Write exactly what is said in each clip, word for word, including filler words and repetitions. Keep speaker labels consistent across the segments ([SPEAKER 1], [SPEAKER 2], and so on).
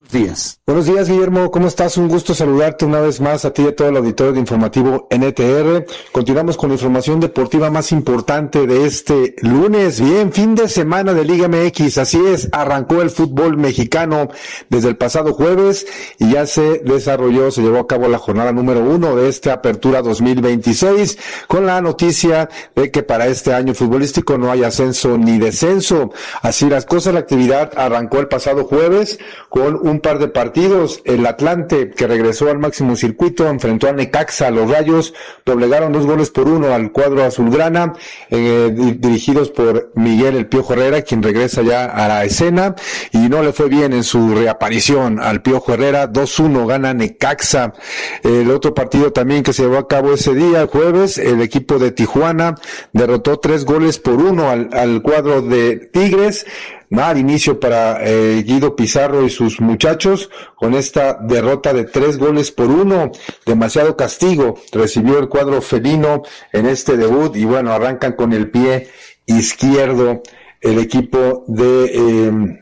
[SPEAKER 1] Días. Buenos días, Guillermo, ¿cómo estás? Un gusto saludarte una vez más a ti y a todo el auditorio de Informativo N T R. Continuamos con la información deportiva más importante de este lunes. Bien, fin de semana de Liga M X, así es, arrancó el fútbol mexicano desde el pasado jueves y ya se desarrolló, se llevó a cabo la jornada número uno de esta apertura dos mil veintiséis, con la noticia de que para este año futbolístico no hay ascenso ni descenso. Así las cosas, la actividad arrancó el pasado jueves con un un par de partidos. El Atlante, que regresó al máximo circuito, enfrentó a Necaxa. Los Rayos doblegaron dos goles por uno al cuadro azulgrana, eh, dirigidos por Miguel El Piojo Herrera, quien regresa ya a la escena, y no le fue bien en su reaparición al Piojo Herrera. dos uno gana Necaxa. El otro partido también que se llevó a cabo ese día, el jueves, el equipo de Tijuana derrotó tres goles por uno al, al cuadro de Tigres. Mal inicio para eh, Guido Pizarro y sus muchachos con esta derrota de tres goles por uno. Demasiado castigo recibió el cuadro felino en este debut y bueno, arrancan con el pie izquierdo el equipo de eh,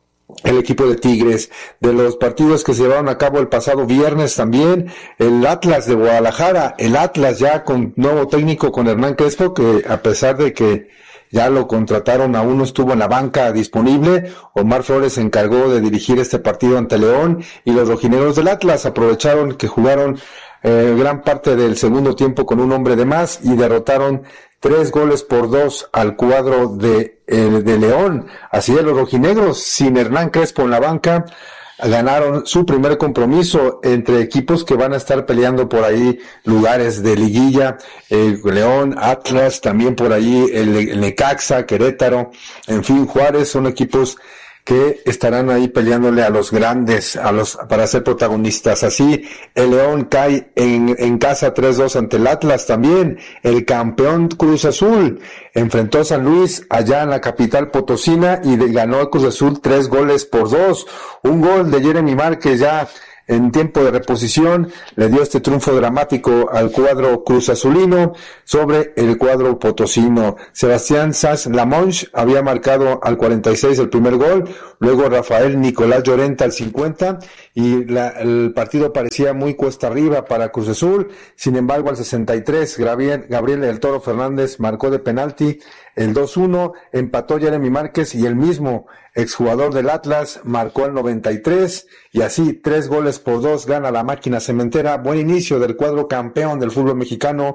[SPEAKER 1] el equipo de Tigres. De los partidos que se llevaron a cabo el pasado viernes también, el Atlas de Guadalajara, el Atlas ya con nuevo técnico, con Hernán Crespo, que a pesar de que ya lo contrataron, aún no estuvo en la banca disponible. Omar Flores se encargó de dirigir este partido ante León y los rojinegros del Atlas aprovecharon que jugaron eh, gran parte del segundo tiempo con un hombre de más y derrotaron tres goles por dos al cuadro de, eh, de León. Así es, los rojinegros, sin Hernán Crespo en la banca, ganaron su primer compromiso entre equipos que van a estar peleando por ahí lugares de liguilla, eh, León, Atlas, también por ahí el, el Necaxa, Querétaro, en fin, Juárez, son equipos que estarán ahí peleándole a los grandes, a los, para ser protagonistas. Así, el León cae en, en casa tres dos ante el Atlas también. El campeón Cruz Azul enfrentó a San Luis allá en la capital potosina y de, ganó a Cruz Azul tres goles por dos. Un gol de Jeremy Márquez ya en tiempo de reposición le dio este triunfo dramático al cuadro Cruz Azulino sobre el cuadro potosino. Sebastián Saz Lamonch había marcado al cuarenta y seis el primer gol, luego Rafael Nicolás Llorenta al cincuenta y la, el partido parecía muy cuesta arriba para Cruz Azul. Sin embargo, al sesenta y tres Gabriel, Gabriel El Toro Fernández marcó de penalti el dos uno, empató Jeremy Márquez y el mismo exjugador del Atlas marcó el noventa y tres y así tres goles por dos gana la máquina cementera. Buen inicio del cuadro campeón del fútbol mexicano,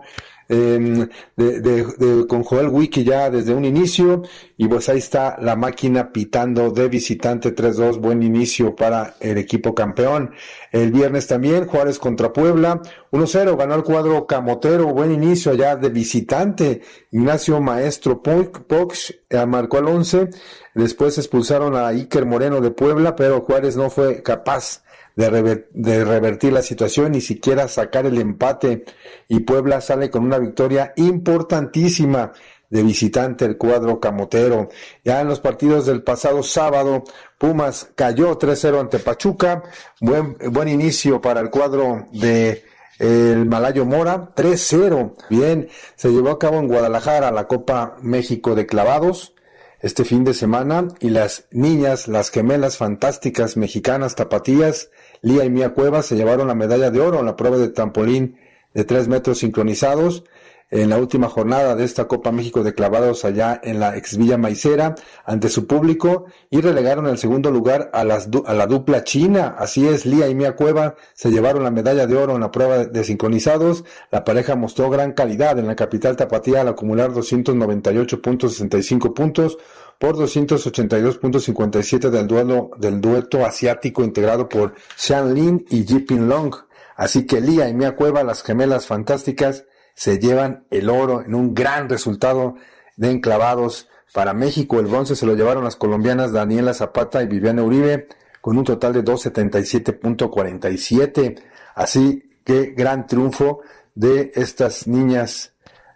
[SPEAKER 1] eh, de, de, de, con Joel Wiki ya desde un inicio, y pues ahí está la máquina pitando de visitante tres dos, buen inicio para el equipo campeón. El viernes también Juárez contra Puebla, uno cero ganó el cuadro camotero, buen inicio allá de visitante. Ignacio Maestro Pox eh, marcó al once, después expulsaron a Iker Moreno de Puebla, pero Juárez no fue capaz de, rever, de revertir la situación, ni siquiera sacar el empate, y Puebla sale con una victoria importantísima de visitante el cuadro camotero. Ya en los partidos del pasado sábado, Pumas cayó tres cero ante Pachuca, buen, buen inicio para el cuadro de el Malayo Mora, tres cero. Bien, se llevó a cabo en Guadalajara la Copa México de clavados este fin de semana, y las niñas, las gemelas fantásticas mexicanas tapatías, Lía y Mía Cuevas, se llevaron la medalla de oro en la prueba de trampolín de tres metros sincronizados en la última jornada de esta Copa México de clavados allá en la ex Villa Maicera ante su público, y relegaron el segundo lugar a, las, a la dupla china. Así es, Lía y Mía Cueva se llevaron la medalla de oro en la prueba de sincronizados. La pareja mostró gran calidad en la capital tapatía al acumular doscientos noventa y ocho punto sesenta y cinco puntos por doscientos ochenta y dos punto cincuenta y siete del duelo del dueto asiático integrado por Shan Lin y Jipin Long. Así que Lía y Mía Cueva, las gemelas fantásticas, se llevan el oro en un gran resultado de enclavados para México. El bronce se lo llevaron las colombianas Daniela Zapata y Viviana Uribe con un total de doscientos setenta y siete punto cuarenta y siete. Así que gran triunfo de estas niñas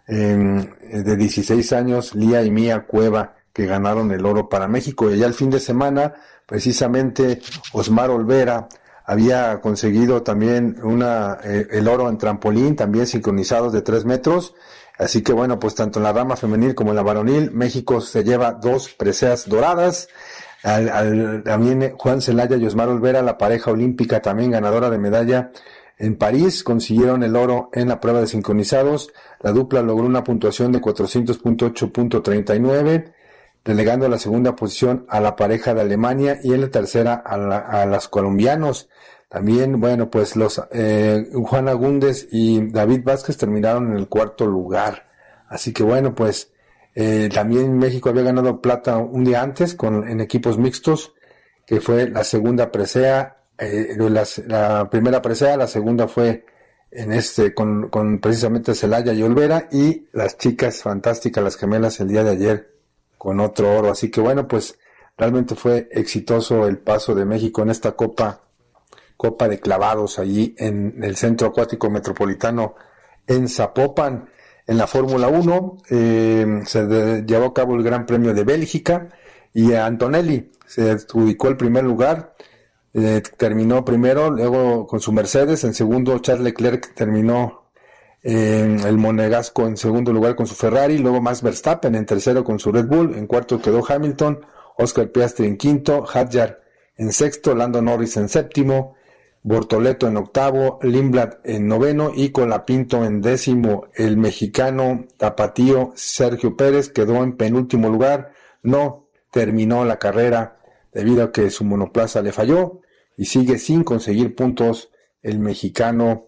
[SPEAKER 1] eh, de dieciséis años, Lía y Mía Cueva, que ganaron el oro para México. Y ya el fin de semana, precisamente, Osmar Olvera había conseguido también una eh, el oro en trampolín, también sincronizados de tres metros. Así que bueno, pues tanto en la rama femenil como en la varonil, México se lleva dos preseas doradas. Al, al, también Juan Celaya y Osmar Olvera, la pareja olímpica también ganadora de medalla en París, consiguieron el oro en la prueba de sincronizados. La dupla logró una puntuación de cuatrocientos punto ocho punto treinta y nueve, relegando a la segunda posición a la pareja de Alemania y en la tercera a, la, a los colombianos. También, bueno, pues los eh, Juan Agúndez y David Vázquez terminaron en el cuarto lugar. Así que bueno, pues eh, también México había ganado plata un día antes con en equipos mixtos, que fue la segunda presea, eh, la, la primera presea, la segunda fue en este con, con precisamente Celaya y Olvera, y las chicas fantásticas, las gemelas, el día de ayer con otro oro. Así que bueno, pues realmente fue exitoso el paso de México en esta Copa Copa de Clavados allí en el Centro Acuático Metropolitano en Zapopan. En la Fórmula uno eh, se de, llevó a cabo el Gran Premio de Bélgica y Antonelli se adjudicó el primer lugar, eh, terminó primero, luego con su Mercedes, en segundo Charles Leclerc terminó eh, el monegasco en segundo lugar con su Ferrari, luego Max Verstappen en tercero con su Red Bull, en cuarto quedó Hamilton, Oscar Piastri en quinto, Hadjar en sexto, Lando Norris en séptimo, Bortoleto en octavo, Lindblad en noveno y Colapinto en décimo. El mexicano tapatío Sergio Pérez quedó en penúltimo lugar, no terminó la carrera debido a que su monoplaza le falló y sigue sin conseguir puntos el mexicano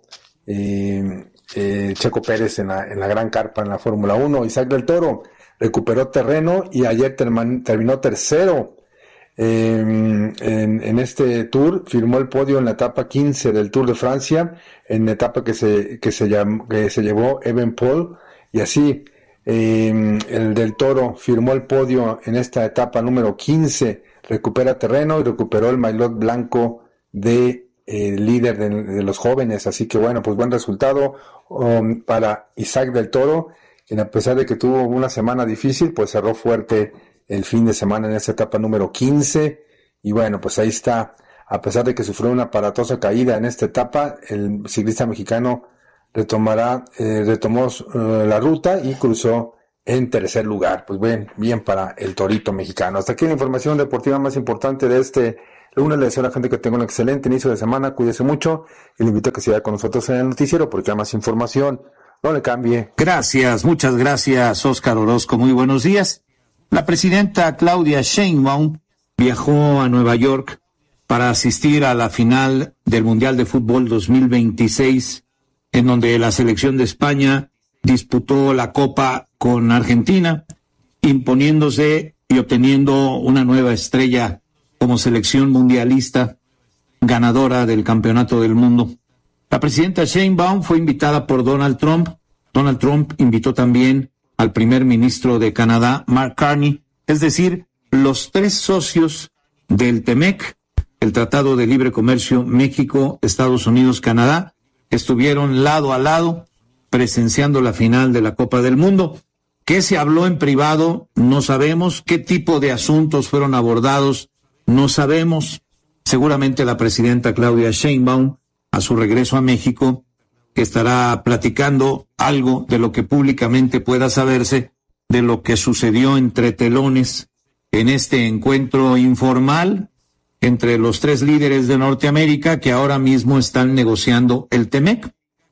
[SPEAKER 1] eh, eh, Checo Pérez en la, en la gran carpa en la Fórmula uno. Isaac del Toro recuperó terreno y ayer terman, terminó tercero. Eh, en, en este Tour firmó el podio en la etapa quince del Tour de Francia, en la etapa que se que se, llamó, que se llevó Evenepoel, y así eh, el del Toro firmó el podio en esta etapa número quince, recupera terreno y recuperó el maillot blanco de eh, líder de, de los jóvenes. Así que bueno, pues buen resultado um, para Isaac del Toro, quien a pesar de que tuvo una semana difícil, pues cerró fuerte el fin de semana en esta etapa número quince, y bueno, pues ahí está, a pesar de que sufrió una aparatosa caída en esta etapa, el ciclista mexicano retomará, eh, retomó uh, la ruta y cruzó en tercer lugar. Pues bien, bien para el torito mexicano. Hasta aquí la información deportiva más importante de este lunes. Le deseo a la gente que tenga un excelente inicio de semana, cuídese mucho, y le invito a que siga con nosotros en el noticiero porque hay más información, no le cambie.
[SPEAKER 2] Gracias, muchas gracias, Óscar Orozco, muy buenos días. La presidenta Claudia Sheinbaum viajó a Nueva York para asistir a la final del Mundial de Fútbol dos mil veintiséis, en donde la selección de España disputó la Copa con Argentina, imponiéndose y obteniendo una nueva estrella como selección mundialista ganadora del Campeonato del Mundo. La presidenta Sheinbaum fue invitada por Donald Trump. Donald Trump invitó también al primer ministro de Canadá, Mark Carney, es decir, los tres socios del TEMEC, el Tratado de Libre Comercio México, Estados Unidos, Canadá, estuvieron lado a lado presenciando la final de la Copa del Mundo. ¿Qué se habló en privado? No sabemos. ¿Qué tipo de asuntos fueron abordados? No sabemos. Seguramente la presidenta Claudia Sheinbaum, a su regreso a México, que estará platicando algo de lo que públicamente pueda saberse de lo que sucedió entre telones en este encuentro informal entre los tres líderes de Norteamérica que ahora mismo están negociando el TEMEC.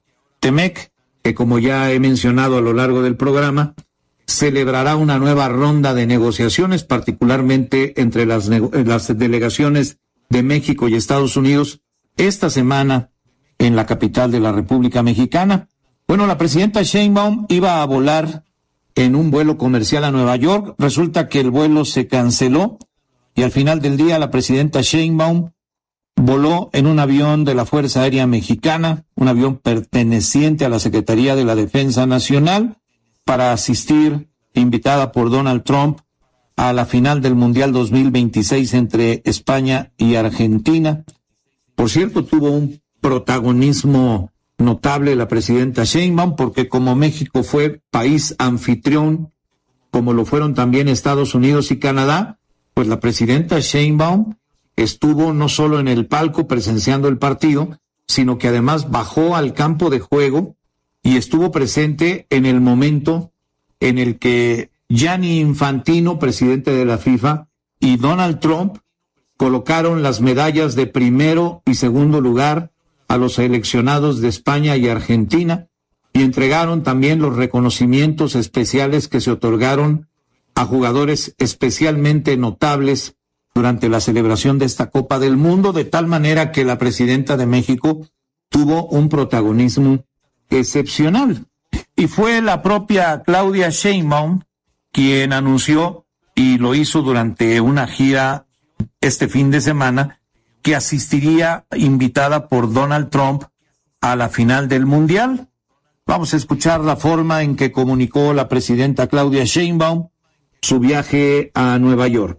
[SPEAKER 2] TEMEC, que como ya he mencionado a lo largo del programa, celebrará una nueva ronda de negociaciones, particularmente entre las, las delegaciones de México y Estados Unidos, esta semana en la capital de la República Mexicana. Bueno, la presidenta Sheinbaum iba a volar en un vuelo comercial a Nueva York. Resulta que el vuelo se canceló y al final del día la presidenta Sheinbaum voló en un avión de la Fuerza Aérea Mexicana, un avión perteneciente a la Secretaría de la Defensa Nacional, para asistir, invitada por Donald Trump, a la final del Mundial dos mil veintiséis entre España y Argentina. Por cierto, tuvo un protagonismo notable la presidenta Sheinbaum, porque como México fue país anfitrión, como lo fueron también Estados Unidos y Canadá, pues la presidenta Sheinbaum estuvo no solo en el palco presenciando el partido, sino que además bajó al campo de juego y estuvo presente en el momento en el que Gianni Infantino, presidente de la FIFA, y Donald Trump colocaron las medallas de primero y segundo lugar a los seleccionados de España y Argentina y entregaron también los reconocimientos especiales que se otorgaron a jugadores especialmente notables durante la celebración de esta Copa del Mundo, de tal manera que la presidenta de México tuvo un protagonismo excepcional. Y fue la propia Claudia Sheinbaum quien anunció, y lo hizo durante una gira este fin de semana, que asistiría invitada por Donald Trump a la final del Mundial. Vamos a escuchar la forma en que comunicó la presidenta Claudia Sheinbaum su viaje a Nueva York.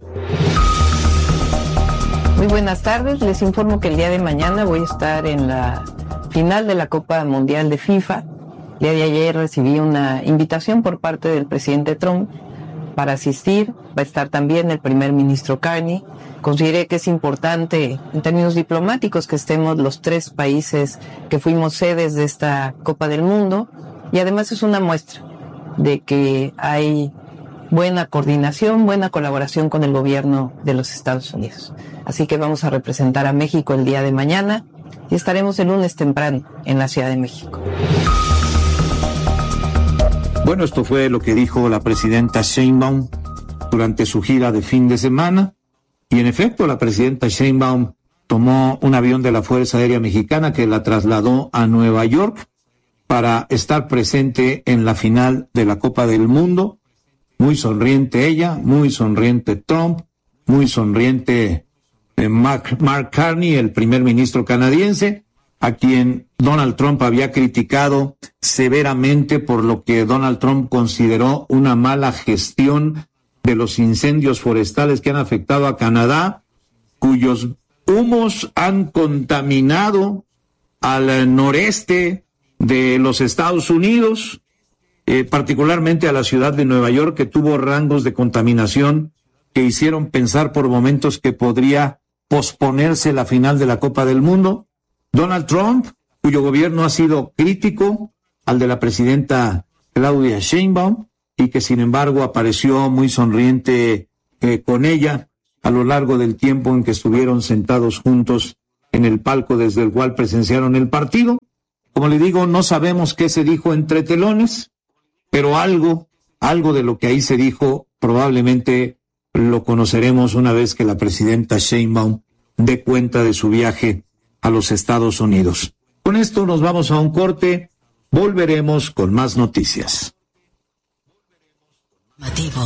[SPEAKER 3] Muy buenas tardes, les informo que el día de mañana voy a estar en la final de la Copa Mundial de FIFA. El día de ayer recibí una invitación por parte del presidente Trump para asistir. Va a estar también el primer ministro Carney. Consideré que es importante en términos diplomáticos que estemos los tres países que fuimos sedes de esta Copa del Mundo, y además es una muestra de que hay buena coordinación, buena colaboración con el gobierno de los Estados Unidos. Así que vamos a representar a México el día de mañana y estaremos el lunes temprano en la Ciudad de México.
[SPEAKER 2] Bueno, esto fue lo que dijo la presidenta Sheinbaum durante su gira de fin de semana. Y en efecto, la presidenta Sheinbaum tomó un avión de la Fuerza Aérea Mexicana que la trasladó a Nueva York para estar presente en la final de la Copa del Mundo. Muy sonriente ella, muy sonriente Trump, muy sonriente eh, Mark, Mark Carney, el primer ministro canadiense, a quien Donald Trump había criticado severamente por lo que Donald Trump consideró una mala gestión de los incendios forestales que han afectado a Canadá, cuyos humos han contaminado al noreste de los Estados Unidos, eh, particularmente a la ciudad de Nueva York, que tuvo rangos de contaminación que hicieron pensar por momentos que podría posponerse la final de la Copa del Mundo. Donald Trump, cuyo gobierno ha sido crítico al de la presidenta Claudia Sheinbaum, y que sin embargo apareció muy sonriente eh, con ella a lo largo del tiempo en que estuvieron sentados juntos en el palco desde el cual presenciaron el partido. Como le digo, no sabemos qué se dijo entre telones, pero algo, algo de lo que ahí se dijo probablemente lo conoceremos una vez que la presidenta Sheinbaum dé cuenta de su viaje a los Estados Unidos. Con esto nos vamos a un corte, volveremos con más noticias.